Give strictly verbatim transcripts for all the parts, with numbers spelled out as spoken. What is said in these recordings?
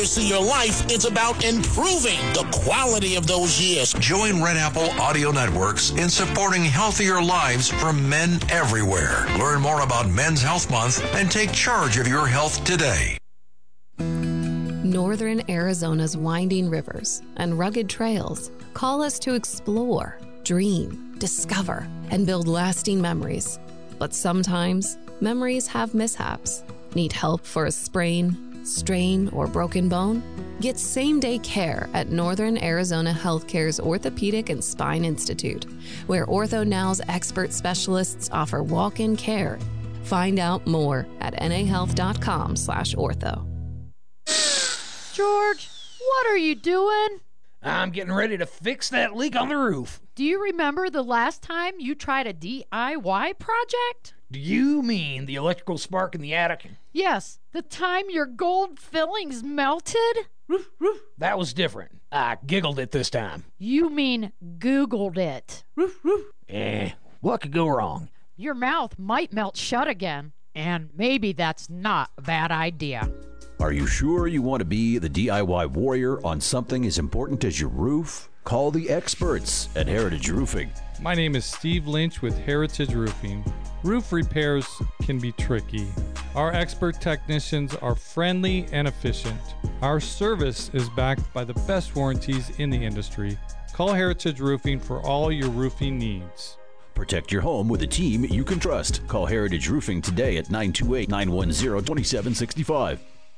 See, your life is about improving the quality of those years. Join Red Apple Audio Networks in supporting healthier lives for men everywhere. Learn more about Men's Health Month and take charge of your health today. Northern Arizona's winding rivers and rugged trails call us to explore, dream, discover, and build lasting memories. But sometimes, memories have mishaps. Need help for a sprain, strain, or broken bone? Get same-day care at Northern Arizona Healthcare's Orthopedic and Spine Institute, where OrthoNow's expert specialists offer walk-in care. Find out more at nahealth.com slash ortho. George, what are you doing? I'm getting ready to fix that leak on the roof. Do you remember the last time you tried a D I Y project? Do you mean the electrical spark in the attic? Yes, the time your gold fillings melted? Roof, roof. That was different. I giggled it this time. You mean Googled it. Roof, roof. Eh, what could go wrong? Your mouth might melt shut again, and maybe that's not a bad idea. Are you sure you want to be the D I Y warrior on something as important as your roof? Call the experts at Heritage Roofing. My name is Steve Lynch with Heritage Roofing. Roof repairs can be tricky. Our expert technicians are friendly and efficient. Our service is backed by the best warranties in the industry. Call Heritage Roofing for all your roofing needs. Protect your home with a team you can trust. Call Heritage Roofing today at nine two eight, nine one zero, two seven six five.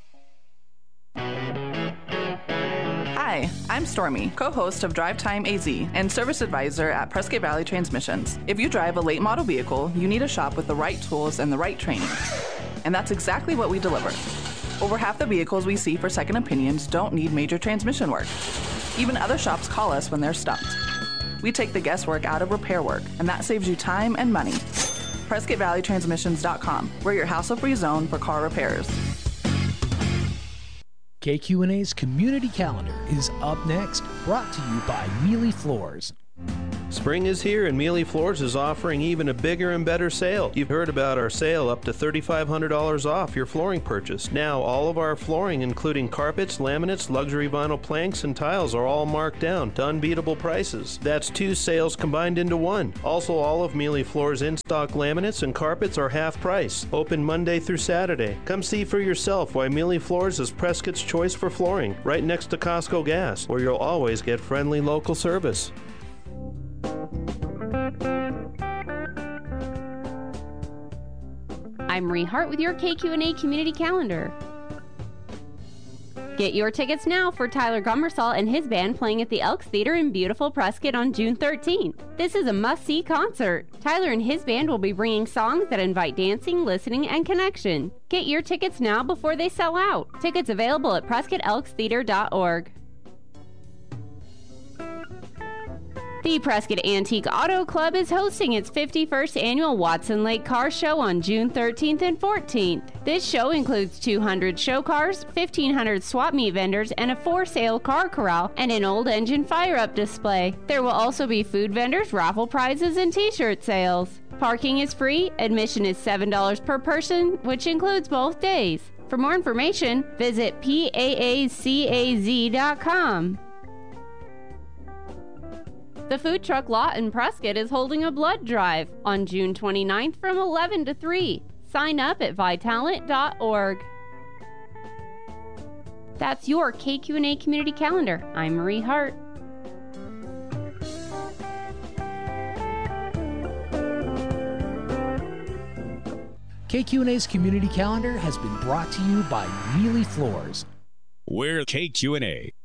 Hi, I'm Stormy, co-host of Drive Time A Z and service advisor at Prescott Valley Transmissions. If you drive a late model vehicle, you need a shop with the right tools and the right training. And that's exactly what we deliver. Over half the vehicles we see for second opinions don't need major transmission work. Even other shops call us when they're stumped. We take the guesswork out of repair work, and that saves you time and money. Prescott Valley Transmissions dot com. We're your hassle-free zone for car repairs. K Q N A's Community Calendar is up next, brought to you by Mealy Floors. Spring is here and Mealy Floors is offering even a bigger and better sale. You've heard about our sale up to three thousand five hundred dollars off your flooring purchase. Now all of our flooring, including carpets, laminates, luxury vinyl planks, and tiles are all marked down to unbeatable prices. That's two sales combined into one. Also, all of Mealy Floors in-stock laminates and carpets are half price. Open Monday through Saturday. Come see for yourself why Mealy Floors is Prescott's choice for flooring, right next to Costco Gas, where you'll always get friendly local service. I'm Marie Hart with your K Q N A Community Calendar. Get your tickets now for Tyler Gummersall and his band playing at the Elks Theater in beautiful Prescott on June thirteenth. This is a must-see concert. Tyler and his band will be bringing songs that invite dancing, listening, and connection. Get your tickets now before they sell out. Tickets available at prescott elks theater dot org. The Prescott Antique Auto Club is hosting its fifty-first annual Watson Lake Car Show on June thirteenth and fourteenth. This show includes two hundred show cars, fifteen hundred swap meet vendors, and a for-sale car corral and an old engine fire-up display. There will also be food vendors, raffle prizes, and t-shirt sales. Parking is free. Admission is seven dollars per person, which includes both days. For more information, visit P A A C A Z dot com. The food truck lot in Prescott is holding a blood drive on June twenty-ninth from eleven to three. Sign up at vitalent dot org. That's your K Q N A Community Calendar. I'm Marie Hart. K Q N A's Community Calendar has been brought to you by Mealy Floors. We're K Q N A.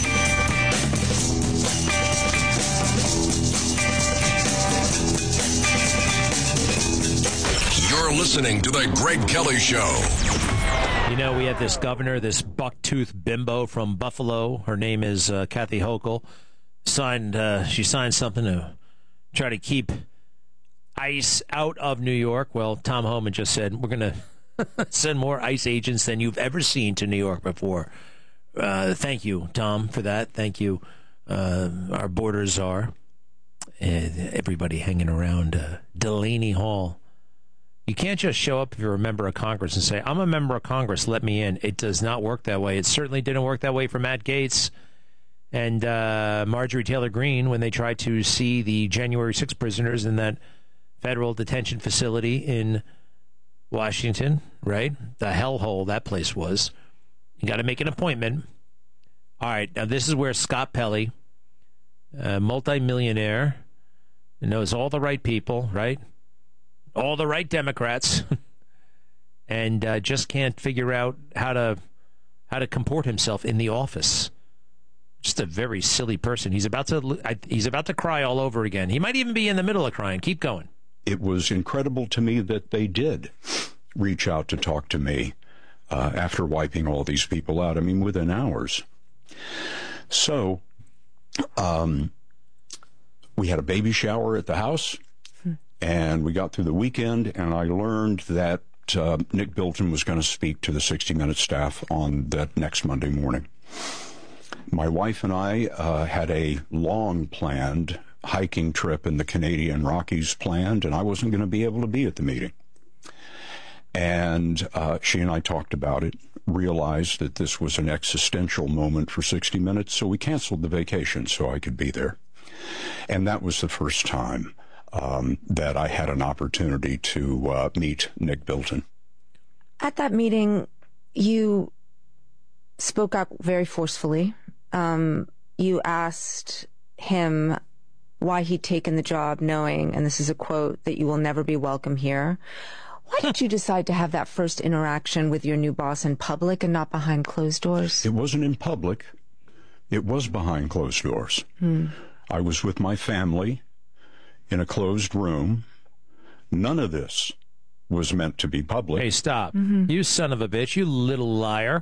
You're listening to The Greg Kelly Show. You know, we have this governor, this buck-toothed bimbo from Buffalo. Her name is uh, Kathy Hochul. Signed, uh, she signed something to try to keep ICE out of New York. Well, Tom Homan just said, we're going to send more ICE agents than you've ever seen to New York before. Uh, thank you, Tom, for that. Thank you, uh, our border czar, and everybody hanging around uh, Delaney Hall. You can't just show up if you're a member of Congress and say, I'm a member of Congress, let me in. It does not work that way. It certainly didn't work that way for Matt Gaetz and uh, Marjorie Taylor Greene when they tried to see the January sixth prisoners in that federal detention facility in Washington, right? The hellhole that place was. You got to make an appointment. All right, now this is where Scott Pelley, a multimillionaire, knows all the right people, right? All the right Democrats, and uh, just can't figure out how to how to comport himself in the office. Just a very silly person. He's about to he's about to cry all over again. He might even be in the middle of crying. Keep going. It was incredible to me that they did reach out to talk to me uh, after wiping all these people out. I mean, within hours. So, um, we had a baby shower at the house. And we got through the weekend, and I learned that uh, Nick Bilton was going to speak to the sixty minute staff on that next Monday morning. My wife and I uh, had a long-planned hiking trip in the Canadian Rockies planned, and I wasn't going to be able to be at the meeting. And uh, she and I talked about it, realized that this was an existential moment for sixty minutes, so we canceled the vacation so I could be there. And that was the first time Um, that I had an opportunity to uh, meet Nick Bilton. At that meeting, you spoke up very forcefully. Um, you asked him why he'd taken the job knowing, and this is a quote, that you will never be welcome here. Why did you decide to have that first interaction with your new boss in public and not behind closed doors? It wasn't in public. It was behind closed doors. Hmm. I was with my family in a closed room. None of this was meant to be public. Hey, stop. Mm-hmm. You son of a bitch. You little liar.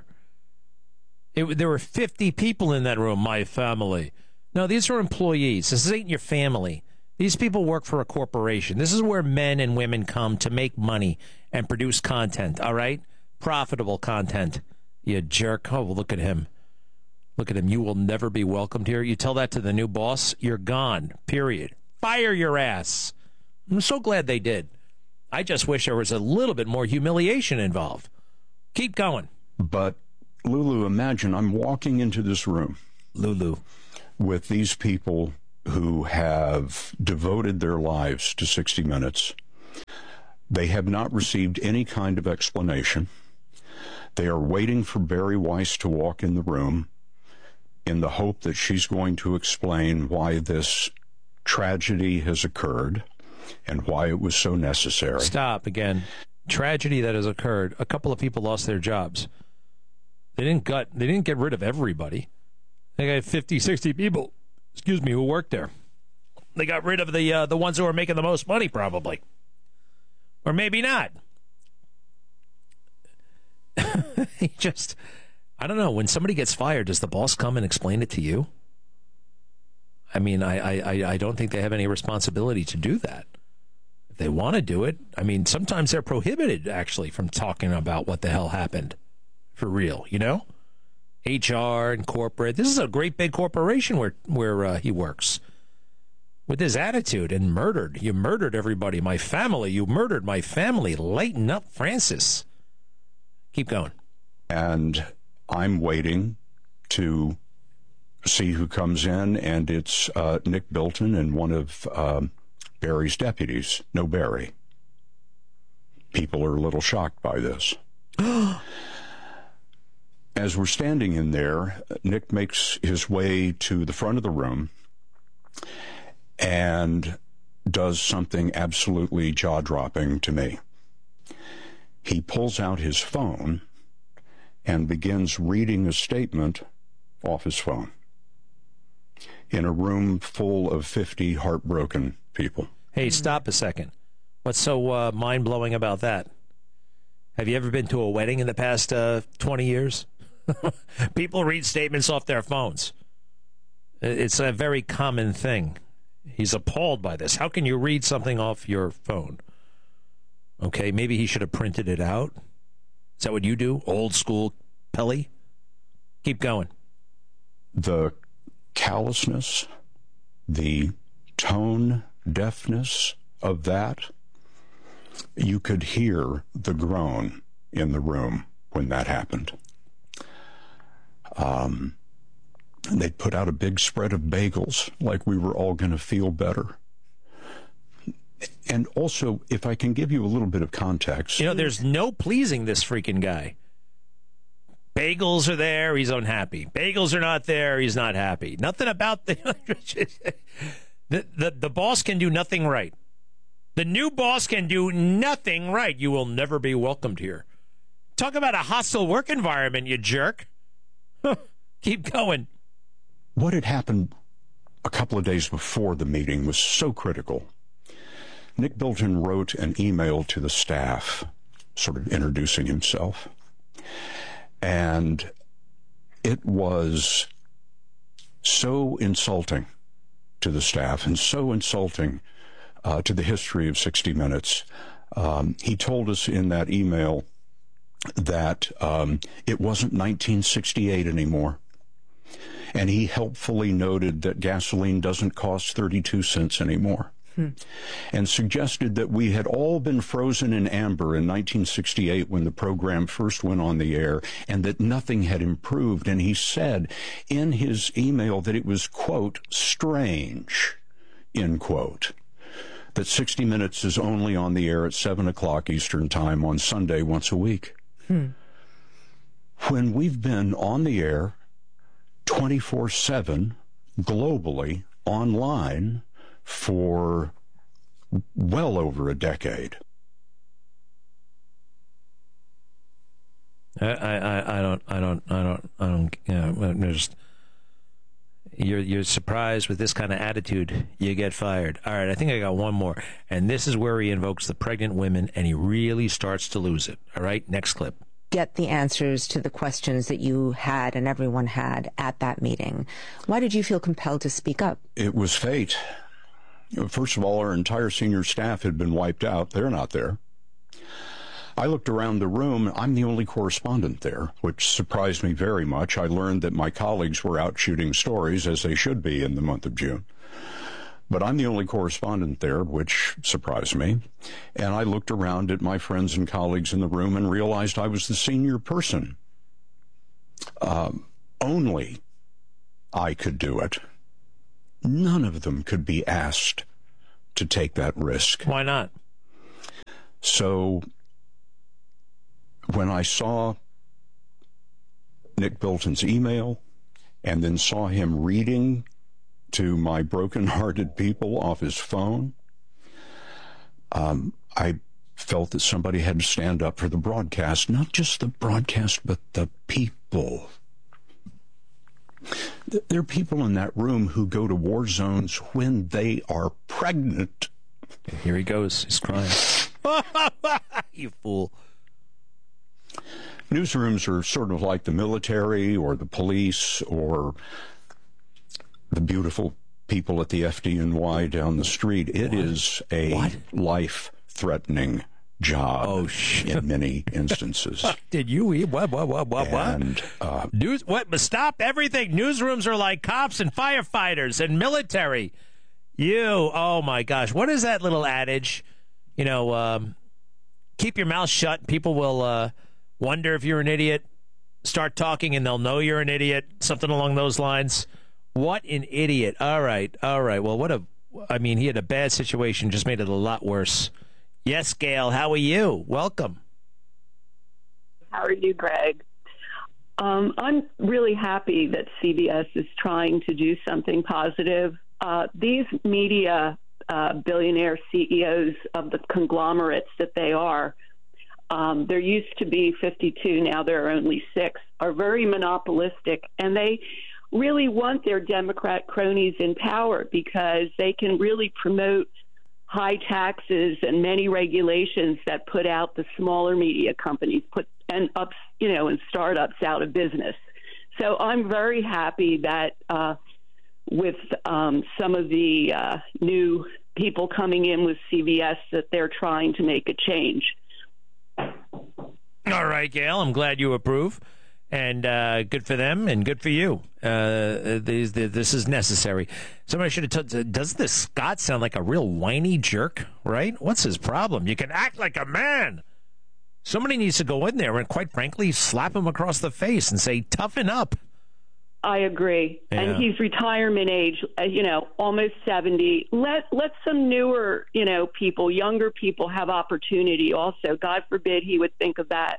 It, there were fifty people in that room, my family. No, these are employees. This ain't your family. These people work for a corporation. This is where men and women come to make money and produce content, all right? Profitable content. You jerk. Oh, look at him. Look at him. You will never be welcomed here. You tell that to the new boss, you're gone, period. Fire your ass. I'm so glad they did. I just wish there was a little bit more humiliation involved. Keep going. But, Lulu, imagine I'm walking into this room. Lulu. With these people who have devoted their lives to sixty minutes. They have not received any kind of explanation. They are waiting for Bari Weiss to walk in the room in the hope that she's going to explain why this tragedy has occurred and why it was so necessary. Stop again. Tragedy that has occurred. A couple of people lost their jobs. They didn't gut, they didn't get rid of everybody. They got fifty, sixty people, excuse me, who worked there. They got rid of the uh, the ones who were making the most money, probably. Or maybe not. He just, I don't know. When somebody gets fired, does the boss come and explain it to you? I mean, I, I, I don't think they have any responsibility to do that. If they want to do it, I mean, sometimes they're prohibited, actually, from talking about what the hell happened. For real, you know? H R and corporate. This is a great big corporation where, where uh, he works. With his attitude and murdered. You murdered everybody. My family. You murdered my family. Lighten up, Francis. Keep going. And I'm waiting to see who comes in, and it's uh, Nick Bilton and one of um, Bari's deputies. No Bari. People are a little shocked by this. As we're standing in there, Nick makes his way to the front of the room and does something absolutely jaw-dropping to me. He pulls out his phone and begins reading a statement off his phone in a room full of fifty heartbroken people. Hey, stop a second. What's so uh, mind-blowing about that? Have you ever been to a wedding in the past uh, twenty years? People read statements off their phones. It's a very common thing. He's appalled by this. How can you read something off your phone? Okay, maybe he should have printed it out. Is that what you do? Old school Pelley? Keep going. The callousness, the tone deafness of that You could hear the groan in the room when that happened. Um, they'd put out a big spread of bagels, like we were all going to feel better. And also, if I can give you a little bit of context. You know, there's no pleasing this freaking guy. Bagels are there, he's unhappy. Bagels are not there, he's not happy. Nothing about the... the, the, the boss can do nothing right. The new boss can do nothing right. You will never be welcomed here. Talk about a hostile work environment, you jerk. Keep going. What had happened a couple of days before the meeting was so critical. Nick Bilton wrote an email to the staff, sort of introducing himself. And it was so insulting to the staff and so insulting uh, to the history of sixty minutes. Um, he told us in that email that um, it wasn't nineteen sixty-eight anymore. And he helpfully noted that gasoline doesn't cost thirty-two cents anymore. Hmm. And suggested that we had all been frozen in amber in nineteen sixty-eight when the program first went on the air, and that nothing had improved. And he said in his email that it was, quote, strange, end quote, that sixty minutes is only on the air at seven o'clock Eastern Time on Sunday once a week. Hmm. When we've been on the air twenty-four seven globally, online, for well over a decade. I, I, I don't, I don't, I don't, I don't, you know, there's, you're, you're surprised with this kind of attitude, you get fired. All right, I think I got one more. And this is where he invokes the pregnant women, and he really starts to lose it. All right, next clip. Get the answers to the questions that you had and everyone had at that meeting. Why did you feel compelled to speak up? It was fate. First of all, our entire senior staff had been wiped out. They're not there. I looked around the room. I'm the only correspondent there, which surprised me very much. I learned that my colleagues were out shooting stories, as they should be in the month of June. But I'm the only correspondent there, which surprised me. And I looked around at my friends and colleagues in the room and realized I was the senior person. Um, only I could do it. None of them could be asked to take that risk. Why not? So when I saw Nick Bilton's email and then saw him reading to my broken-hearted people off his phone, um, I felt that somebody had to stand up for the broadcast, not just the broadcast, but the people. There are people in that room who go to war zones when they are pregnant. Here he goes. He's crying. You fool. Newsrooms are sort of like the military or the police or the beautiful people at the F D N Y down the street. It what? is a what? life-threatening job oh, shit. in many instances. Did you eat? What, what, what, what, and, what? Uh, News, what? Stop everything. Newsrooms are like cops and firefighters and military. You, oh my gosh. What is that little adage? You know, um, keep your mouth shut. People will uh, wonder if you're an idiot. Start talking and they'll know you're an idiot. Something along those lines. What an idiot. All right. All right. Well, what a, I mean, he had a bad situation, just made it a lot worse. Yes, Gail, how are you? Welcome. How are you, Greg? Um, I'm really happy that C B S is trying to do something positive. Uh, these media uh, billionaire C E Os of the conglomerates that they are, um, there used to be fifty-two, now there are only six, are very monopolistic, and they really want their Democrat cronies in power because they can really promote high taxes and many regulations that put out the smaller media companies, put and ups, you know, and startups out of business. So I'm very happy that uh, with um, some of the uh, new people coming in with C B S that they're trying to make a change. All right, Gail, I'm glad you approve. And uh, good for them and good for you. Uh, these, this is necessary. Somebody should have told, doesn't this Scott sound like a real whiny jerk, right? What's his problem? You can act like a man. Somebody needs to go in there and, quite frankly, slap him across the face and say, toughen up. I agree. Yeah. And he's retirement age, uh, you know, almost seventy. Let let some newer, you know, people, younger people have opportunity also. God forbid he would think of that.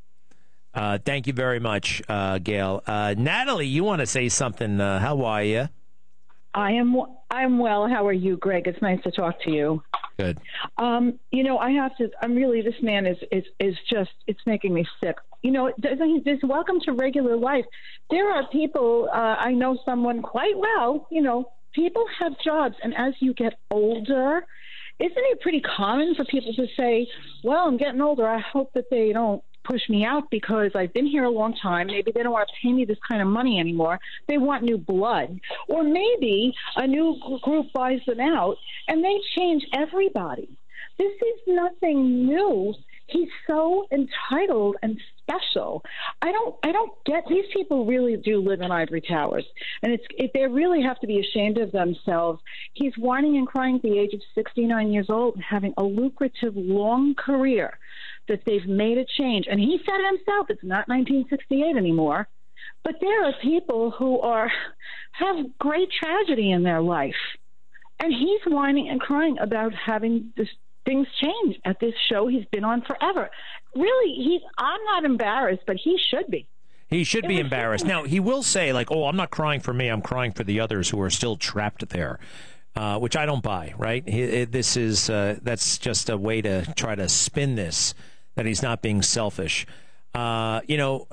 Uh, thank you very much, uh, Gail. Uh, Natalie, you want to say something. Uh, how are you? I am I'm well. How are you, Greg? It's nice to talk to you. Good. Um, you know, I have to, I'm really, this man is, is, is just, it's making me sick. You know, this welcome to regular life. There are people, uh, I know someone quite well, you know, people have jobs. And as you get older, isn't it pretty common for people to say, well, I'm getting older. I hope that they don't push me out because I've been here a long time. Maybe they don't want to pay me this kind of money anymore. They want new blood. Or maybe a new group buys them out and they change everybody. This is nothing new. He's so entitled and special. I don't I don't get, these people really do live in ivory towers. And it's it, they really have to be ashamed of themselves. He's whining and crying at the age of sixty-nine years old and having a lucrative long career that they've made a change. And he said it himself, it's not nineteen sixty-eight anymore. But there are people who are have great tragedy in their life. And he's whining and crying about having this, things change at this show he's been on forever. Really, he's I'm not embarrassed, but he should be. He should be embarrassed. Now, he will say, like, oh, I'm not crying for me, I'm crying for the others who are still trapped there. Uh, which I don't buy, right? He, it, this is uh, that's just a way to try to spin this, that he's not being selfish. Uh, you know,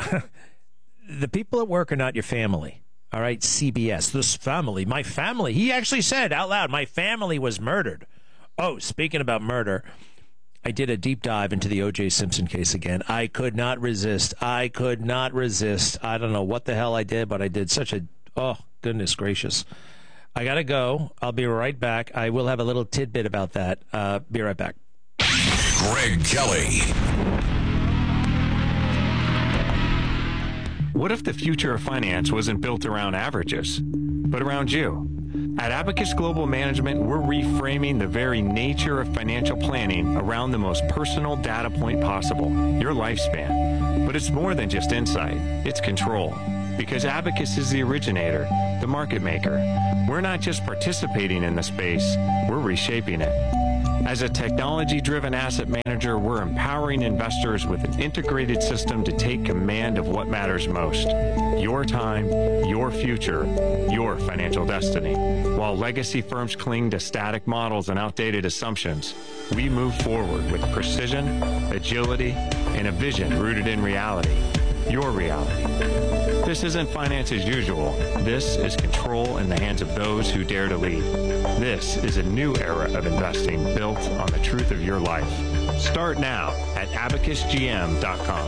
the people at work are not your family, all right? C B S, this family, my family. He actually said out loud, my family was murdered. Oh, speaking about murder, I did a deep dive into the O J Simpson case again. I could not resist. I could not resist. I don't know what the hell I did, but I did such a, oh, goodness gracious. I got to go. I'll be right back. I will have a little tidbit about that. Uh, be right back. Greg Kelly. What if the future of finance wasn't built around averages, but around you? At Abacus Global Management, we're reframing the very nature of financial planning around the most personal data point possible, your lifespan. But it's more than just insight, it's control. Because Abacus is the originator, the market maker. We're not just participating in the space, we're reshaping it. As a technology-driven asset manager, we're empowering investors with an integrated system to take command of what matters most. Your time, your future, your financial destiny. While legacy firms cling to static models and outdated assumptions, we move forward with precision, agility, and a vision rooted in reality. Your reality. This isn't finance as usual. This is control in the hands of those who dare to lead. This is a new era of investing built on the truth of your life. Start now at abacus g m dot com.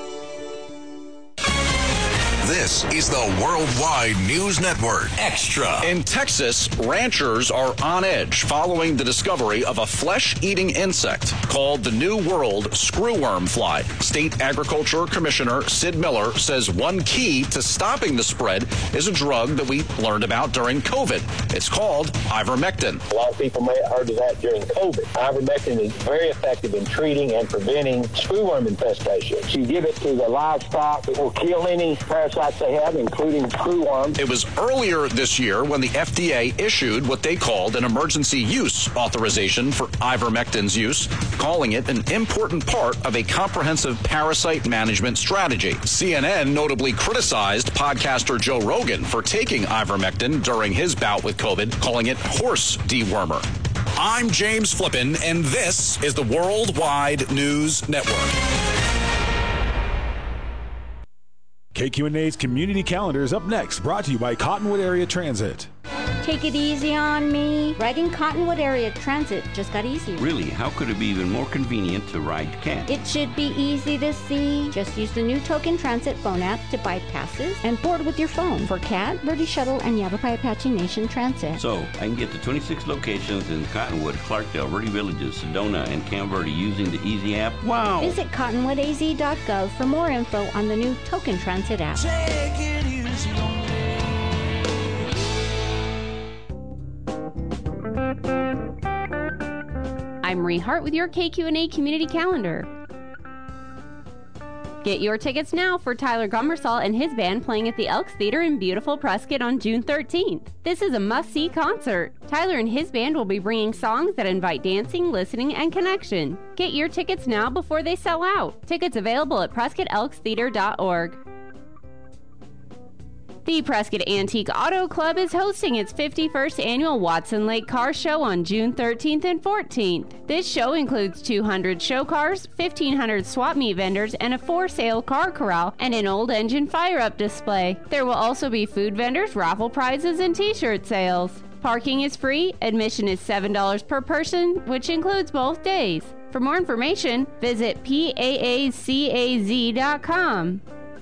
This is the Worldwide News Network Extra. In Texas, ranchers are on edge following the discovery of a flesh-eating insect called the New World screwworm fly. State Agriculture Commissioner Sid Miller says one key to stopping the spread is a drug that we learned about during COVID. It's called ivermectin. A lot of people may have heard of that during COVID. Ivermectin is very effective in treating and preventing screwworm infestation. You give it to the livestock, it will kill any parasites they have, including screwworms. It was earlier this year when the F D A issued what they called an emergency use authorization for ivermectin's use, calling it an important part of a comprehensive parasite management strategy. C N N notably criticized podcaster Joe Rogan for taking ivermectin during his bout with COVID, calling it horse dewormer. I'm James Flippin, and this is the Worldwide News Network. K Q N A's Community Calendar is up next, brought to you by Cottonwood Area Transit. Take it easy on me. Riding Cottonwood Area Transit just got easier. Really? How could it be even more convenient to ride CAT? It should be easy to see. Just use the new Token Transit phone app to buy passes and board with your phone for CAT, Verde Shuttle, and Yavapai Apache Nation Transit. So, I can get to twenty-six locations in Cottonwood, Clarkdale, Verde Villages, Sedona, and Camp Verde using the Easy app? Wow! Visit cottonwood a z dot gov for more info on the new Token Transit app. Take it easy on me. I'm Marie Hart with your K Q and A Community Calendar. Get your tickets now for Tyler Gummersall and his band playing at the Elks Theater in beautiful Prescott on June thirteenth. This is a must-see concert. Tyler and his band will be bringing songs that invite dancing, listening, and connection. Get your tickets now before they sell out. Tickets available at prescott elks theater dot org. The Prescott Antique Auto Club is hosting its fifty-first annual Watson Lake Car Show on June thirteenth and fourteenth. This show includes two hundred show cars, fifteen hundred swap meet vendors, and a for-sale car corral and an old engine fire-up display. There will also be food vendors, raffle prizes, and t-shirt sales. Parking is free. Admission is seven dollars per person, which includes both days. For more information, visit P A A C A Z dot com.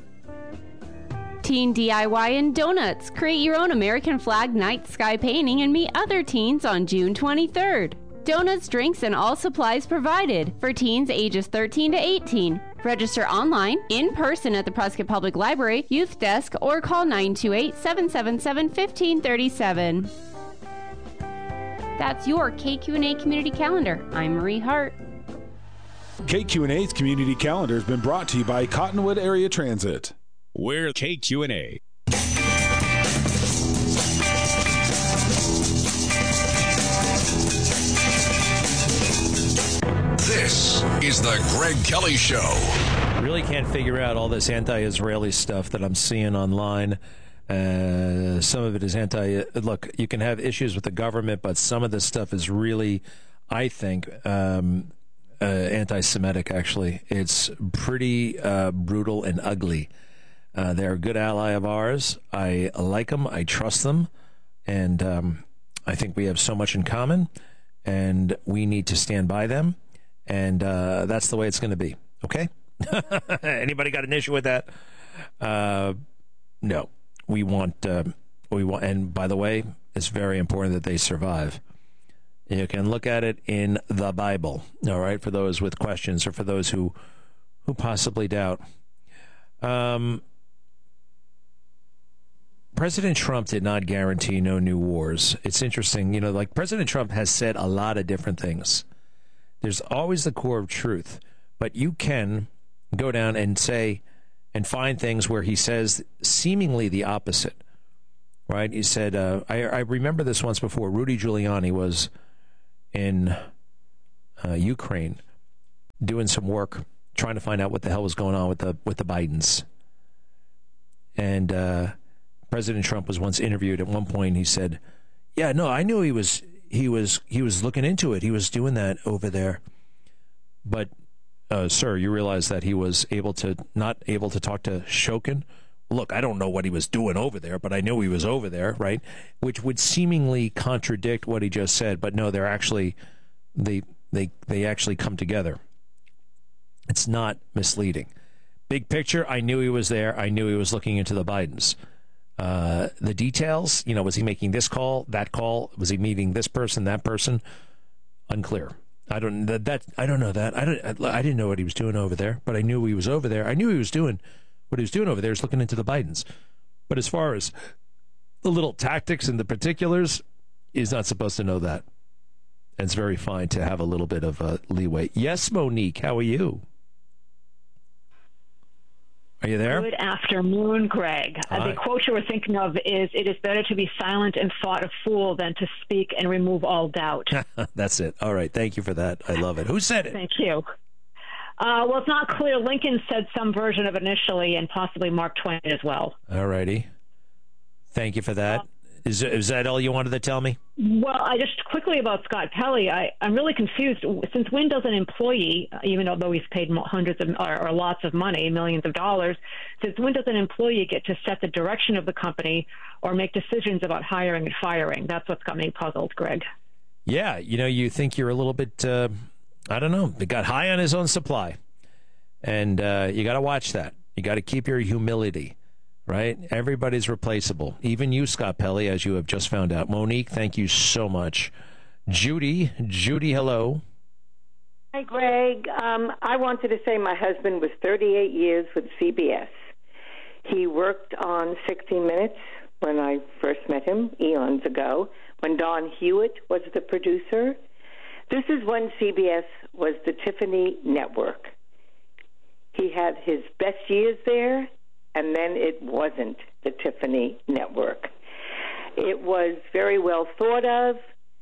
Teen D I Y and Donuts. Create your own American flag night sky painting and meet other teens on June twenty-third. Donuts, drinks, and all supplies provided for teens ages thirteen to eighteen. Register online, in person at the Prescott Public Library, Youth Desk, or call nine two eight, seven seven seven, one five three seven. That's your K Q and A Community Calendar. I'm Marie Hart. K Q and A's Community Calendar has been brought to you by Cottonwood Area Transit. We're K Q and A. This is the Greg Kelly Show. Really can't figure out all this anti-Israeli stuff that I'm seeing online. Uh, some of it is anti. Look, you can have issues with the government, but some of this stuff is really, I think, um, uh, anti-Semitic. Actually, it's pretty uh, brutal and ugly. Uh, they're a good ally of ours. I like them. I trust them. And um, I think we have so much in common. And we need to stand by them. And uh, that's the way it's going to be. Okay? Anybody got an issue with that? Uh, no. We want, uh, we want, and by the way, it's very important that they survive. You can look at it in the Bible, all right, for those with questions or for those who, who possibly doubt. Um, President Trump did not guarantee no new wars. It's interesting, you know, like President Trump has said a lot of different things. There's always the core of truth, but you can go down and say and find things where he says seemingly the opposite, right? He said, uh, I, I remember this once before. Rudy Giuliani was in uh, Ukraine doing some work, trying to find out what the hell was going on with the with the Bidens. And uh, President Trump was once interviewed. At one point, he said, "Yeah, no, I knew he was he was he was looking into it. He was doing that over there, but." Uh, sir, you realize that he was able to not able to talk to Shokin? Look, I don't know what he was doing over there, but I knew he was over there, right? Which would seemingly contradict what he just said, but no, they're actually they they they actually come together. It's not misleading. Big picture, I knew he was there. I knew he was looking into the Bidens. Uh, the details, you know, was he making this call, that call? Was he meeting this person, that person? Unclear. I don't that, that I don't know that. I don't I didn't know what he was doing over there, but I knew he was over there. I knew he was doing what he was doing over there is looking into the Bidens. But as far as the little tactics and the particulars, he's not supposed to know that. And it's very fine to have a little bit of uh, leeway. Yes, Monique, how are you? Are you there? Good afternoon, Greg. Uh, the quote you were thinking of is, "It is better to be silent and thought a fool than to speak and remove all doubt." That's it. All right. Thank you for that. I love it. Who said it? Thank you. Uh, well, it's not clear. Lincoln said some version of it initially, and possibly Mark Twain as well. All righty. Thank you for that. Is, is that all you wanted to tell me? Well, I just quickly about Scott Pelley. I, I'm really confused. Since when does an employee, even though he's paid hundreds of or, or lots of money, millions of dollars, since when does an employee get to set the direction of the company or make decisions about hiring and firing? That's what's got me puzzled, Greg. Yeah, you know, you think you're a little bit, uh, I don't know, he got high on his own supply. And uh, you got to watch that. You got to keep your humility. Right? Everybody's replaceable. Even you, Scott Pelley, as you have just found out. Monique, thank you so much. Judy, Judy, hello. Hi, Greg. Um, I wanted to say my husband was thirty-eight years with C B S. He worked on sixty minutes when I first met him, eons ago, when Don Hewitt was the producer. This is when C B S was the Tiffany Network. He had his best years there, and then it wasn't the Tiffany Network. It was very well thought of.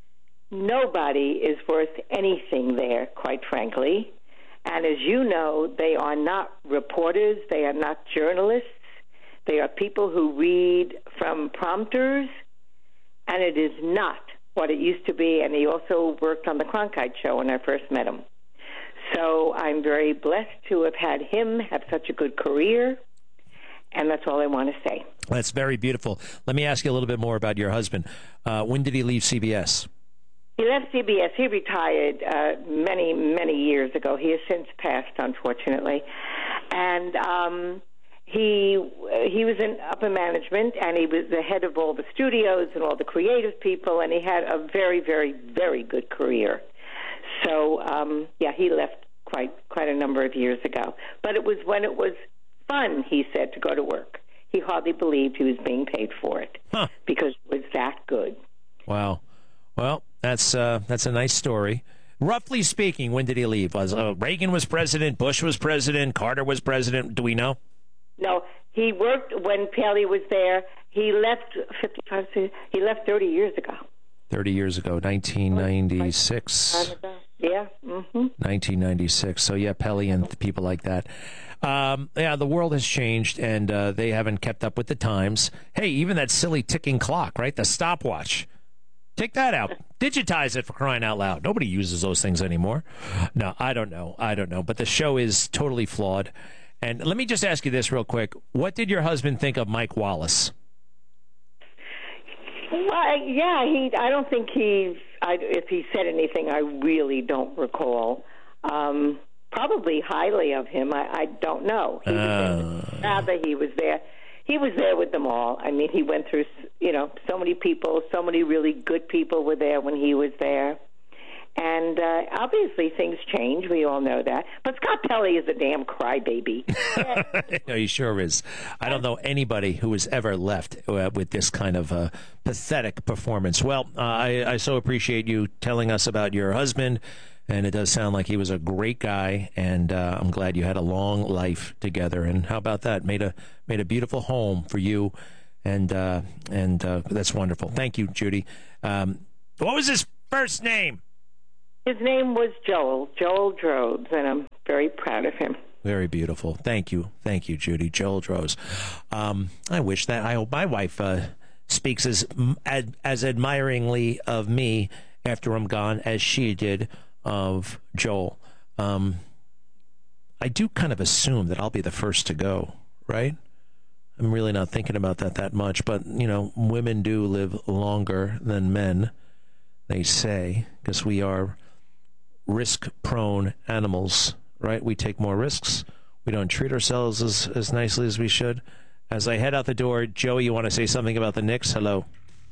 Nobody is worth anything there, quite frankly. And as you know, they are not reporters. They are not journalists. They are people who read from prompters, and it is not what it used to be. And he also worked on the Cronkite Show when I first met him. So I'm very blessed to have had him have such a good career. And that's all I want to say. That's very beautiful. Let me ask you a little bit more about your husband. Uh, when did he leave C B S? He left C B S. He retired uh, many, many years ago. He has since passed, unfortunately. And um, he he was in upper management, and he was the head of all the studios and all the creative people, and he had a very, very, very good career. So, um, yeah, he left quite quite a number of years ago. But it was when it was fun, he said, to go to work. He hardly believed he was being paid for it huh. because it was that good. Wow. Well, that's uh, that's a nice story. Roughly speaking, when did he leave? Was uh, Reagan was president, Bush was president, Carter was president? Do we know? No, he worked when Paley was there. He left fifty-five. He left thirty years ago. Thirty years ago, nineteen ninety-six. Yeah. Mm-hmm. nineteen ninety-six. So yeah, Pelley and people like that. Um, yeah, the world has changed, and uh, they haven't kept up with the times. Hey, even that silly ticking clock, right? The stopwatch. Take that out. Digitize it, for crying out loud. Nobody uses those things anymore. No, I don't know. I don't know. But the show is totally flawed. And let me just ask you this real quick. What did your husband think of Mike Wallace? Well, yeah, he. I don't think he. I, if he said anything, I really don't recall. Um, probably highly of him. I, I don't know. He was uh... Rather, he was there. He was there with them all. I mean, he went through, you know, so many people, so many really good people were there when he was there. And uh, obviously things change. We all know that. But Scott Pelley is a damn crybaby. No, he sure is. I don't know anybody who has ever left uh, with this kind of uh, pathetic performance. Well, uh, I, I so appreciate you telling us about your husband. And it does sound like he was a great guy, and uh, I'm glad you had a long life together. And how about that? Made a made a beautiful home for you, and uh, and uh, that's wonderful. Thank you, Judy. Um, what was his first name? His name was Joel, Joel Drobes, and I'm very proud of him. Very beautiful. Thank you. Thank you, Judy. Joel Drobes. Um, I wish that I hope my wife uh, speaks as, as as admiringly of me after I'm gone as she did of Joel. Um, I do kind of assume that I'll be the first to go, right? I'm really not thinking about that that much, but, you know, women do live longer than men, they say, because we are risk-prone animals, right? We take more risks. We don't treat ourselves as, as nicely as we should. As I head out the door, Joey, you want to say something about the Knicks? Hello.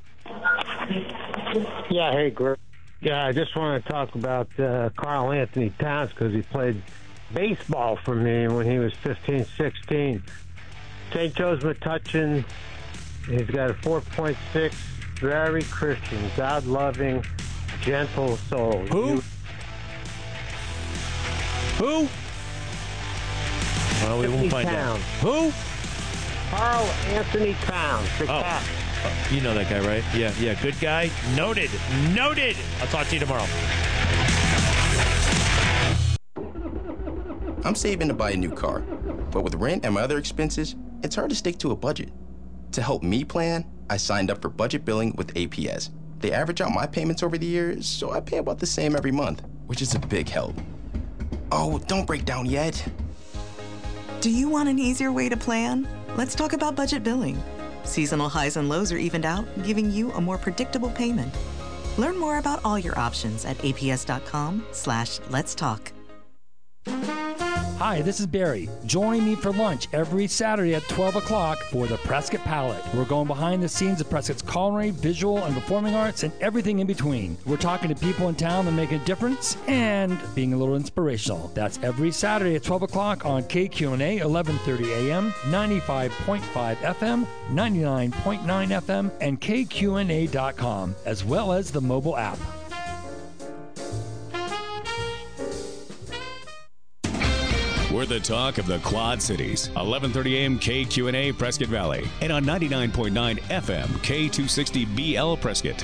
Yeah, hey, Greg. Yeah, I just want to talk about uh, Karl Anthony Towns because he played baseball for me when he was fifteen, sixteen. Saint Joe's Metuchen, he's got a four point six, very Christian, God-loving, gentle soul. Who? You... Who? Well, we won't find Towns. out. Who? Karl Anthony Towns, the oh. cat. You know that guy, right? Yeah, yeah, good guy. Noted. Noted. I'll talk to you tomorrow. I'm saving to buy a new car, but with rent and my other expenses, it's hard to stick to a budget. To help me plan, I signed up for budget billing with A P S. They average out my payments over the years, so I pay about the same every month, which is a big help. Oh, don't break down yet. Do you want an easier way to plan? Let's talk about budget billing. Seasonal highs and lows are evened out, giving you a more predictable payment. Learn more about all your options at aps.com slash let's talk. Hi, this is Barry. Join me for lunch every Saturday at twelve o'clock for the Prescott Palette. We're going behind the scenes of Prescott's culinary, visual, and performing arts, and everything in between. We're talking to people in town that make a difference and being a little inspirational. That's every Saturday at twelve o'clock on K Q N A, eleven thirty A M, ninety-five point five F M, ninety-nine point nine F M, and K Q N A dot com, as well as the mobile app. We're the talk of the Quad Cities. eleven thirty A M K Q N A Prescott Valley. And on ninety-nine point nine F M K two sixty B L Prescott.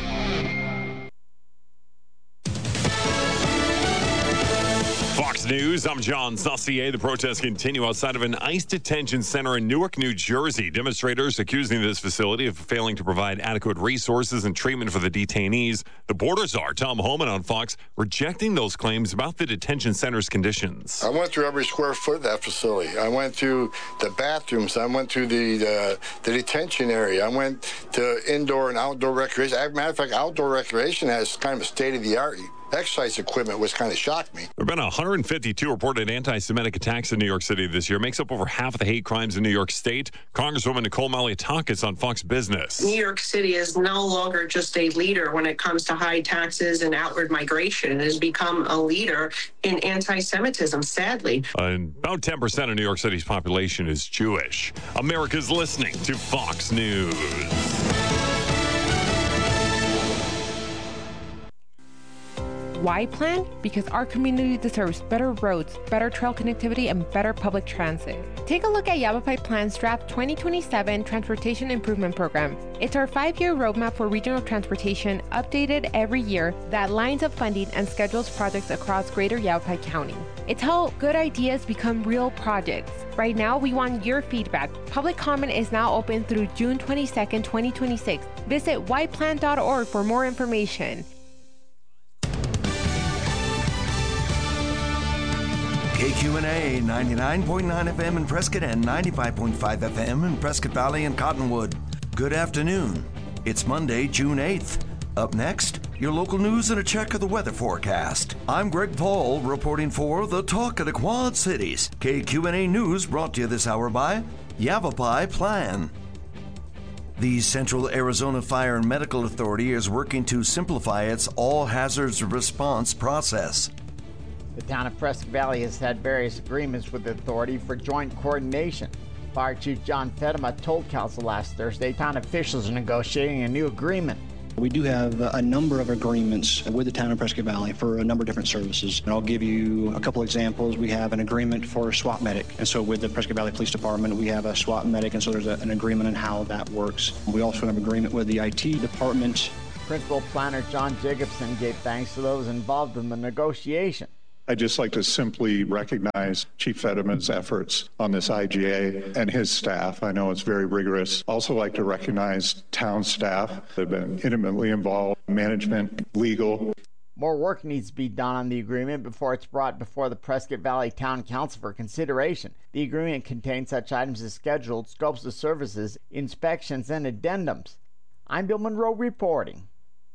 Fox News, I'm John Saucier. The protests continue outside of an ICE detention center in Newark, New Jersey. Demonstrators accusing this facility of failing to provide adequate resources and treatment for the detainees. The border czar, Tom Homan, on Fox, rejecting those claims about the detention center's conditions. I went through every square foot of that facility. I went through the bathrooms. I went through the, the, the detention area. I went to indoor and outdoor recreation. As a matter of fact, outdoor recreation has kind of a state-of-the-art exercise equipment, which kind of shocked me. There have been one hundred fifty-two reported anti-Semitic attacks in New York City this year. Makes up over half of the hate crimes in New York State. Congresswoman Nicole Malliotakis on Fox Business. New York City is no longer just a leader when it comes to high taxes and outward migration. It has become a leader in anti-Semitism, sadly. Uh, about ten percent of New York City's population is Jewish. America's listening to Fox News. Why plan? Because our community deserves better roads, better trail connectivity, and better public transit. Take a look at Yavapai Plan's draft twenty twenty-seven Transportation Improvement Program. It's our five-year roadmap for regional transportation, updated every year, that lines up funding and schedules projects across greater Yavapai County. It's how good ideas become real projects. Right now, we want your feedback. Public comment is now open through June twenty-second, twenty twenty-six. Visit y plan dot org for more information. K Q N A ninety-nine point nine F M in Prescott and ninety-five point five F M in Prescott Valley and Cottonwood. Good afternoon. It's Monday, June eighth. Up next, your local news and a check of the weather forecast. I'm Greg Paul reporting for the Talk of the Quad Cities. K Q N A News brought to you this hour by Yavapai Plan. The Central Arizona Fire and Medical Authority is working to simplify its all hazards response process. The town of Prescott Valley has had various agreements with the authority for joint coordination. Fire Chief John Fedema told council last Thursday town officials are negotiating a new agreement. We do have a number of agreements with the town of Prescott Valley for a number of different services. And I'll give you a couple examples. We have an agreement for a SWAT medic. And so with the Prescott Valley Police Department, we have a SWAT medic. And so there's a, an agreement on how that works. We also have an agreement with the I T department. Principal Planner John Jacobson gave thanks to those involved in the negotiation. I'd just like to simply recognize Chief Fedema's efforts on this I G A and his staff. I know it's very rigorous. Also like to recognize town staff that have been intimately involved, management, legal. More work needs to be done on the agreement before it's brought before the Prescott Valley Town Council for consideration. The agreement contains such items as scheduled, scopes of services, inspections, and addendums. I'm Bill Monroe reporting.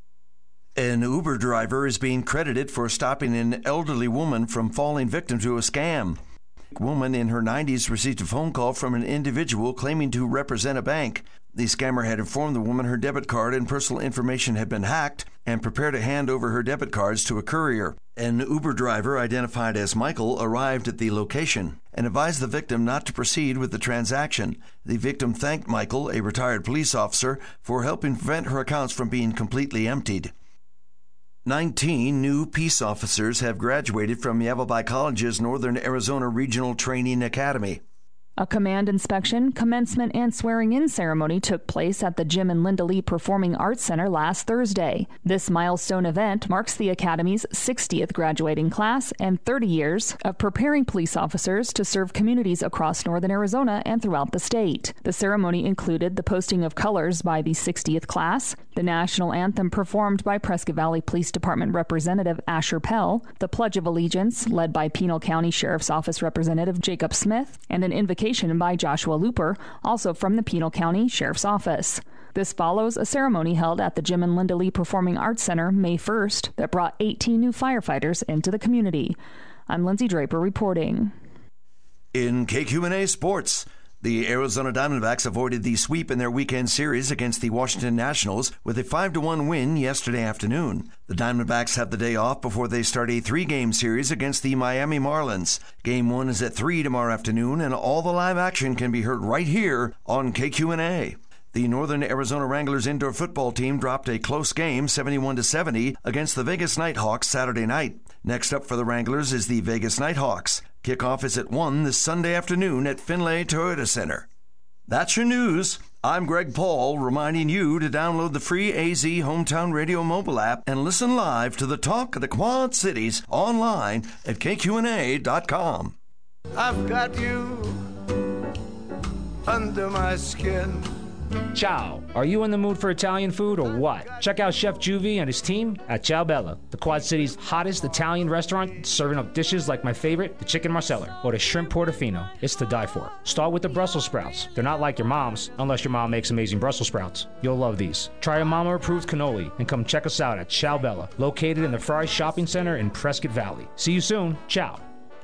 An Uber driver is being credited for stopping an elderly woman from falling victim to a scam. A woman in her nineties received a phone call from an individual claiming to represent a bank. The scammer had informed the woman her debit card and personal information had been hacked and prepared to hand over her debit cards to a courier. An Uber driver identified as Michael arrived at the location and advised the victim not to proceed with the transaction. The victim thanked Michael, a retired police officer, for helping prevent her accounts from being completely emptied. nineteen new peace officers have graduated from Yavapai College's Northern Arizona Regional Training Academy. A command inspection, commencement, and swearing-in ceremony took place at the Jim and Linda Lee Performing Arts Center last Thursday. This milestone event marks the Academy's sixtieth graduating class and thirty years of preparing police officers to serve communities across northern Arizona and throughout the state. The ceremony included the posting of colors by the sixtieth class, the national anthem performed by Prescott Valley Police Department Representative Asher Pell, the Pledge of Allegiance led by Pinal County Sheriff's Office Representative Jacob Smith, and an invocation by Joshua Looper, also from the Pinal County Sheriff's Office. This follows a ceremony held at the Jim and Linda Lee Performing Arts Center May first that brought eighteen new firefighters into the community. I'm Lindsay Draper reporting. In K Q and A Sports, the Arizona Diamondbacks avoided the sweep in their weekend series against the Washington Nationals with a five to one win yesterday afternoon. The Diamondbacks have the day off before they start a three-game series against the Miami Marlins. Game one is at three tomorrow afternoon, and all the live action can be heard right here on K Q and A. The Northern Arizona Wranglers indoor football team dropped a close game, seventy-one to seventy, against the Vegas Nighthawks Saturday night. Next up for the Wranglers is the Vegas Nighthawks. Kickoff is at one this Sunday afternoon at Finlay Toyota Center. That's your news. I'm Greg Paul, reminding you to download the free A Z Hometown Radio mobile app and listen live to the talk of the Quad Cities online at K Q N A dot com. I've got you under my skin. Ciao. Are you in the mood for Italian food or what? Check out Chef Juvie and his team at Ciao Bella, the Quad City's hottest Italian restaurant, serving up dishes like my favorite, the chicken marsala, or the shrimp portofino. It's to die for. Start with the Brussels sprouts. They're not like your mom's, unless your mom makes amazing Brussels sprouts. You'll love these. Try a mama-approved cannoli and come check us out at Ciao Bella, located in the Fry Shopping Center in Prescott Valley. See you soon. Ciao.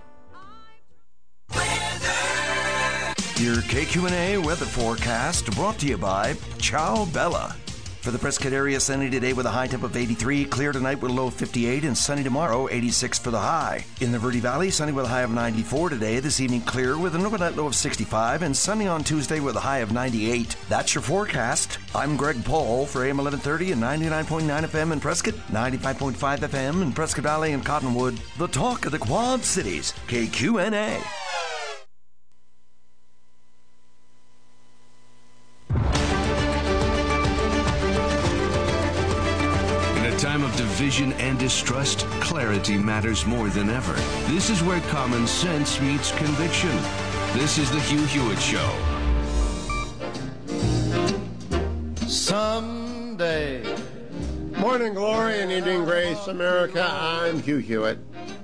Your K Q and A weather forecast brought to you by Ciao Bella. For the Prescott area, sunny today with a high temp of eighty-three, clear tonight with a low of fifty-eight, and sunny tomorrow, eighty-six for the high. In the Verde Valley, sunny with a high of ninety-four today. This evening, clear with an overnight low of sixty-five, and sunny on Tuesday with a high of ninety-eight. That's your forecast. I'm Greg Paul for A M eleven thirty and ninety-nine point nine F M in Prescott, ninety-five point five F M in Prescott Valley and Cottonwood. The talk of the Quad Cities, K Q N A. Time of division and distrust, clarity matters more than ever. This is where common sense meets conviction. This is the Hugh Hewitt Show. Someday. Morning glory and evening grace, America. I'm Hugh Hewitt.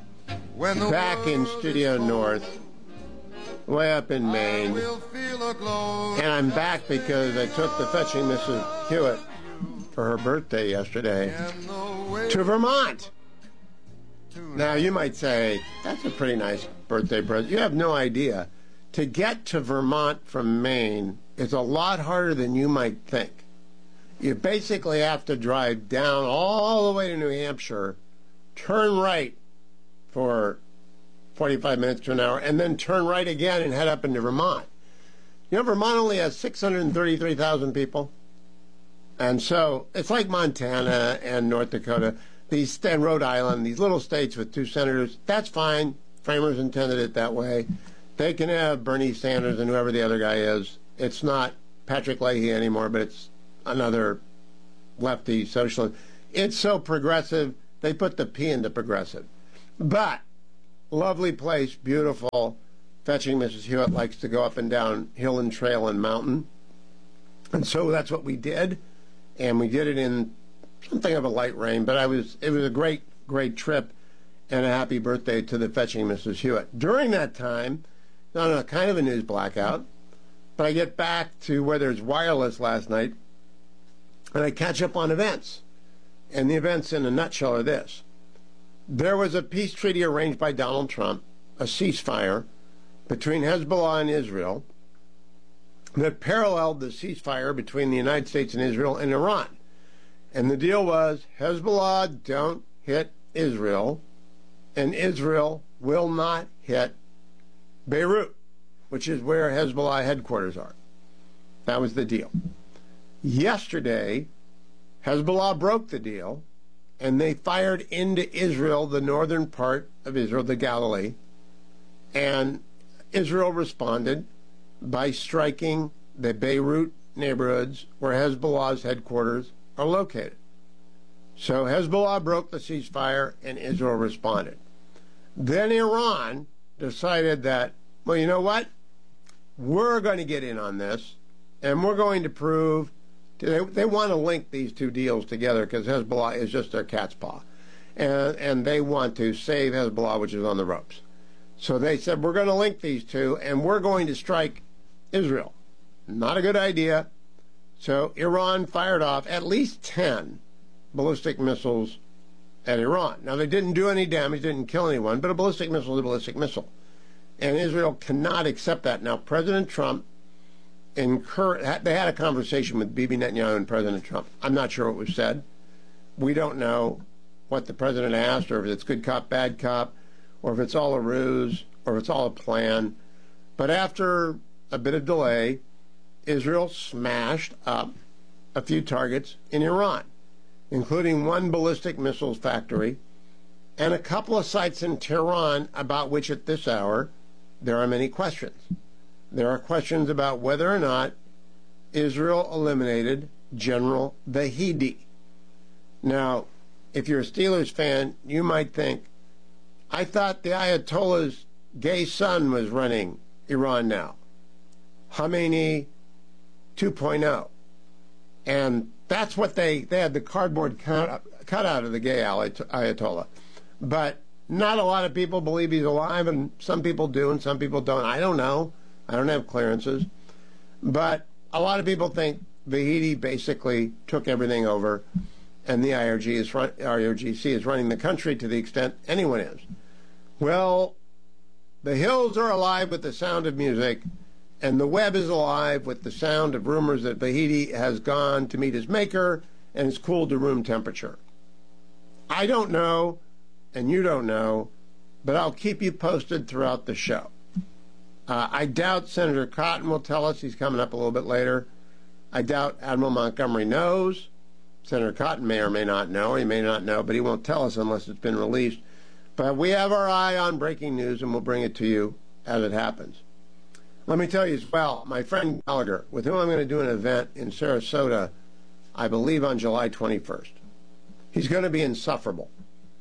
Back in Studio North, way up in Maine. And I'm back because I took the fetching Missus Hewitt for her birthday yesterday to Vermont. Now you might say, that's a pretty nice birthday present. You have no idea. To get to Vermont from Maine is a lot harder than you might think. You basically have to drive down all the way to New Hampshire, turn right for forty-five minutes to an hour, and then turn right again and head up into Vermont. You know, Vermont only has six hundred thirty-three thousand people. And so it's like Montana and North Dakota, these and Rhode Island, these little states with two senators. That's fine. Framers intended it that way. They can have Bernie Sanders and whoever the other guy is. It's not Patrick Leahy anymore, but it's another lefty socialist. It's so progressive, they put the P into progressive. But lovely place, beautiful. Fetching Missus Hewitt likes to go up and down hill and trail and mountain. And so that's what we did. And we did it in something of a light rain, but I was it was a great, great trip, and a happy birthday to the fetching Missus Hewitt. During that time, on a kind of a news blackout, but I get back to where there's wireless last night, and I catch up on events. And the events in a nutshell are this. There was a peace treaty arranged by Donald Trump, a ceasefire, between Hezbollah and Israel, that paralleled the ceasefire between the United States and Israel and Iran. And the deal was Hezbollah don't hit Israel, and Israel will not hit Beirut, which is where Hezbollah headquarters are. That was the deal. Yesterday, Hezbollah broke the deal, and they fired into Israel, the northern part of Israel, the Galilee, and Israel responded, by striking the Beirut neighborhoods where Hezbollah's headquarters are located. So Hezbollah broke the ceasefire and Israel responded. Then Iran decided that, well, you know what? We're going to get in on this, and we're going to prove they, they want to link these two deals together because Hezbollah is just their cat's paw. And, and they want to save Hezbollah, which is on the ropes. So they said, we're going to link these two, and we're going to strike Israel. Not a good idea. So Iran fired off at least ten ballistic missiles at Iran. Now, they didn't do any damage, didn't kill anyone, but a ballistic missile is a ballistic missile. And Israel cannot accept that. Now, President Trump, incur- they had a conversation with Bibi Netanyahu and President Trump. I'm not sure what was said. We don't know what the president asked, or if it's good cop, bad cop, or if it's all a ruse, or if it's all a plan. But after a bit of delay, Israel smashed up a few targets in Iran, including one ballistic missiles factory and a couple of sites in Tehran about which at this hour there are many questions. There are questions about whether or not Israel eliminated General Vahidi. Now, if you're a Steelers fan, you might think, I thought the Ayatollah's gay son was running Iran now. Khomeini two point oh. And that's what they, they had the cardboard cut, cut out of the gay Ayatollah. But not a lot of people believe he's alive, and some people do and some people don't. I don't know. I don't have clearances. But a lot of people think Vahidi basically took everything over, and the I R G is run, I R G C is running the country to the extent anyone is. Well, the hills are alive with the sound of music, and the web is alive with the sound of rumors that Vahidi has gone to meet his maker and is cooled to room temperature. I don't know, and you don't know, but I'll keep you posted throughout the show. Uh, I doubt Senator Cotton will tell us. He's coming up a little bit later. I doubt Admiral Montgomery knows. Senator Cotton may or may not know. He may not know, but he won't tell us unless it's been released. But we have our eye on breaking news, and we'll bring it to you as it happens. Let me tell you as well, my friend Gallagher, with whom I'm going to do an event in Sarasota, I believe on July twenty-first. He's going to be insufferable.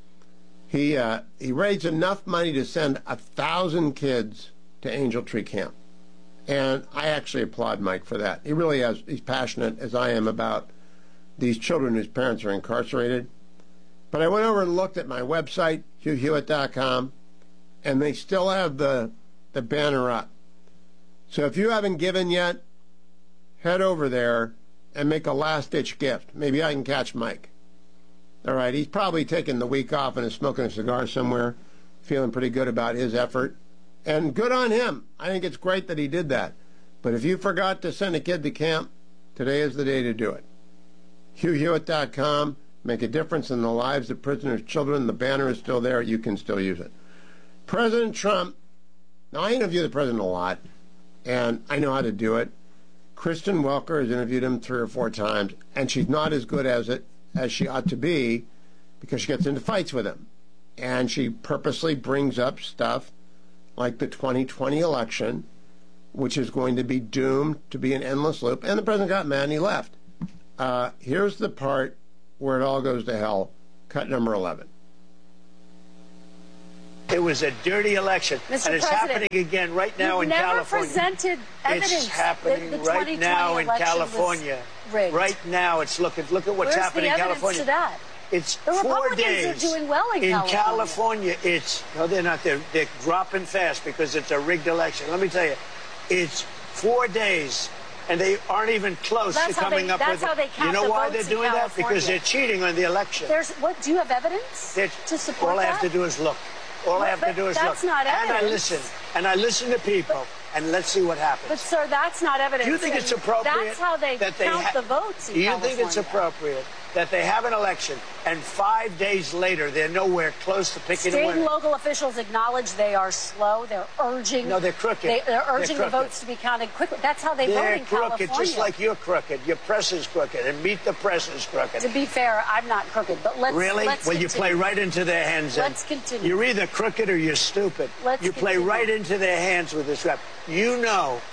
He uh, he raised enough money to send a thousand kids to Angel Tree Camp. And I actually applaud Mike for that. He really has, he's passionate, as I am, about these children whose parents are incarcerated. But I went over and looked at my website, hugh hewitt dot com, and they still have the, the banner up. So if you haven't given yet, head over there and make a last-ditch gift. Maybe I can catch Mike. All right, he's probably taking the week off and is smoking a cigar somewhere, feeling pretty good about his effort. And good on him. I think it's great that he did that. But if you forgot to send a kid to camp, today is the day to do it. hugh hewitt dot com. Make a difference in the lives of prisoners' children. The banner is still there. You can still use it. President Trump. Now, I interview the president a lot, and I know how to do it. Kristen Welker has interviewed him three or four times, and she's not as good as it as she ought to be because she gets into fights with him. And she purposely brings up stuff like the twenty twenty election, which is going to be doomed to be an endless loop. And the president got mad and he left. Uh, here's the part where it all goes to hell. Cut number eleven. It was a dirty election, Mister and it's President, happening again right now in never California. Presented evidence it's happening that the right now in California. Rigged. Right now, it's looking. Look at what's Where's happening the in evidence California. To that? It's the four Republicans days. are doing well in, in California. California. It's no, they're not. They're they're dropping fast because it's a rigged election. Let me tell you, it's four days. And they aren't even close well, to coming they, up that's with how they it. count You know the why votes they're doing that? Because they're cheating on the election. There's what? Do you have evidence they're, to support all that? All I have to do is look. All well, I have to do is that's look. Not evidence. And I listen. And I listen to people. But, and let's see what happens. But sir, that's not evidence. Do you think it's appropriate? That's how they that they count ha- the votes in Do you California. think it's appropriate that they have an election and five days later they're nowhere close to picking State a winner? and local officials acknowledge they are slow. They're urging. No, they're crooked. They, they're urging they're the votes to be counted quickly. That's how they they're vote in crooked, California. just like you're crooked. Your press is crooked, and Meet the Press is crooked. To be fair, I'm not crooked, but let's really. Let's well, continue. you play right into their hands. Let's continue. You're either crooked or you're stupid. Let's you play continue. right into their hands with this rap. You know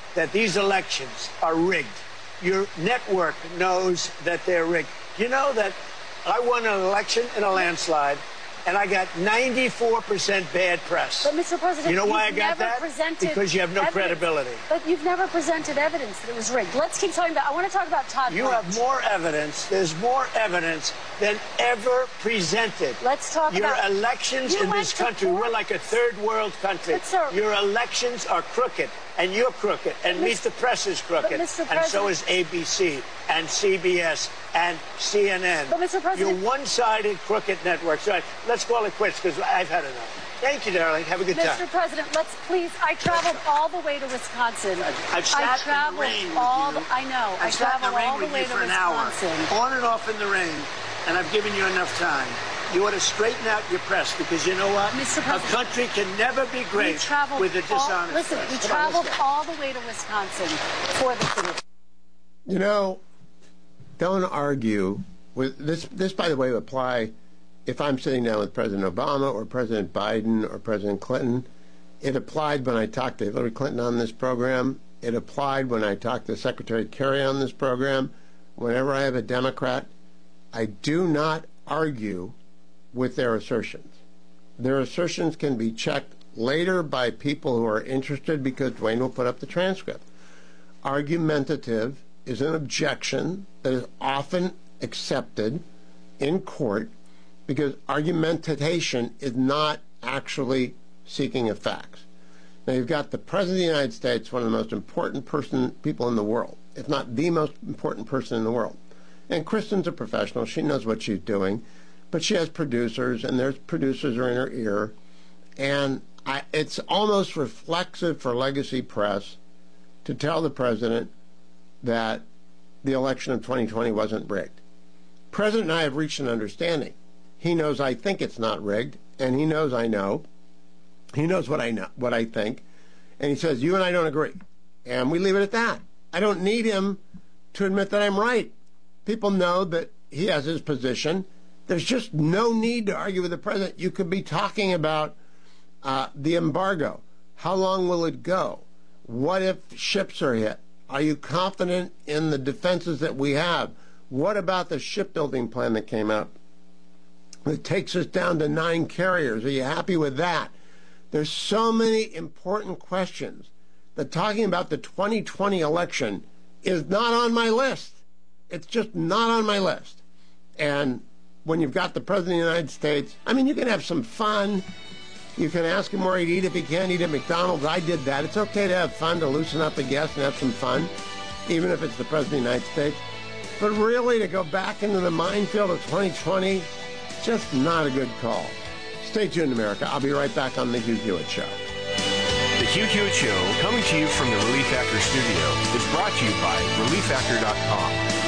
that these elections are rigged. Your network knows that they're rigged. You know that I won an election in a landslide, and I got ninety-four percent bad press. But, Mister President, you know why I you've got never that? presented Because you have no evidence. credibility. But you've never presented evidence that it was rigged. Let's keep talking about, I want to talk about Todd You Blanche. have more evidence. There's more evidence than ever presented. Let's talk Your about... elections You in went this to country, court. we're like a third world country. But, sir- Your elections are crooked, and you're crooked, and Meet the Press is crooked, Mister and so President- is A B C, and C B S, and C N N. But, Mister President- You're one-sided, crooked networks. All right, let's call it quits, because I've had enough. Thank you, darling. Have a good Mister time. President, let's please. I traveled all the way to Wisconsin. I've sat I in the traveled rain with all. you. The, I know. I I've sat in traveled the rain all the with way you to for an hour, Wisconsin. on and off in the rain, and I've given you enough time. You ought to straighten out your press, because you know what? Mister A President, country can never be We great traveled with a all, dishonest listen, press. we Come on, let's traveled go. all the way to Wisconsin for the city. You know, don't argue with this. This, by the way, would apply if I'm sitting down with President Obama or President Biden or President Clinton. It applied when I talked to Hillary Clinton on this program. It applied when I talked to Secretary Kerry on this program. Whenever I have a Democrat, I do not argue with their assertions. Their assertions can be checked later by people who are interested, because Dwayne will put up the transcript. Argumentative is an objection that is often accepted in court, because argumentation is not actually seeking of facts. Now, you've got the President of the United States, one of the most important person, people in the world, if not the most important person in the world. And Kristen's a professional. She knows what she's doing. But she has producers, and there's producers are in her ear. And I, it's almost reflexive for Legacy Press to tell the president that the election of twenty twenty wasn't rigged. The president and I have reached an understanding. He knows I think it's not rigged, and he knows I know. He knows what I know, what I think. And he says, you and I don't agree. And we leave it at that. I don't need him to admit that I'm right. People know that he has his position. There's just no need to argue with the president. You could be talking about uh, the embargo. How long will it go? What if ships are hit? Are you confident in the defenses that we have? What about the shipbuilding plan that came out? It takes us down to nine carriers. Are you happy with that? There's so many important questions that talking about the twenty twenty election is not on my list. It's just not on my list. And when you've got the President of the United States, I mean, you can have some fun. You can ask him where he'd eat if he can't eat at McDonald's. I did that. It's okay to have fun, to loosen up the guests and have some fun, even if it's the President of the United States. But really, to go back into the minefield of twenty twenty, just not a good call. Stay tuned, America. I'll be right back on The Hugh Hewitt Show. The Hugh Hewitt Show, coming to you from the Relief Factor studio, is brought to you by relief factor dot com.